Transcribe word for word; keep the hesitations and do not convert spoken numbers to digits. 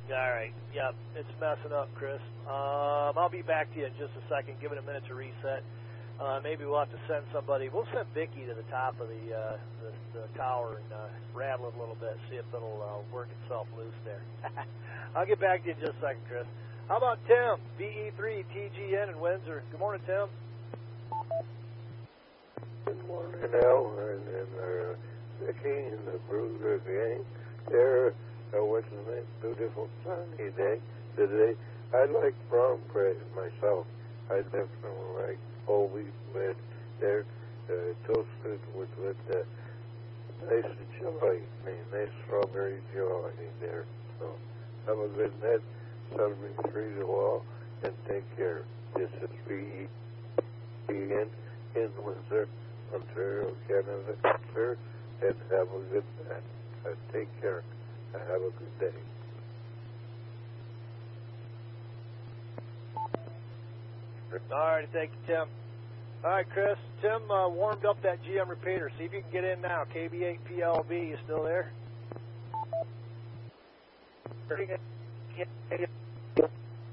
All right. Yep, it's messing up, Chris. Um, I'll be back to you in just a second. Give it a minute to reset. Uh, maybe we'll have to send somebody. We'll send Vicky to the top of the uh, the, the tower and uh, rattle it a little bit, see if it'll uh, work itself loose there. I'll get back to you in just a second, Chris. How about Tim, B E three T G N in Windsor? Good morning, Tim. Good morning, Al, and, and uh, Vicky and the Bruiser gang. They're uh, what's the name? Beautiful sunny day today. I like brown bread myself. I definitely like whole wheat bread. They're uh, toasted with with uh, nice jelly, I mean, nice strawberry jelly there. So have a good night. seventy-three to all, and take care. This is B E in in Windsor, Ontario, Canada, sir, and have a good night. Uh, take care. And have a good day. All right, thank you, Tim. All right, Chris. Tim uh, warmed up that G M repeater. See if you can get in now. K B eight P L B, you still there?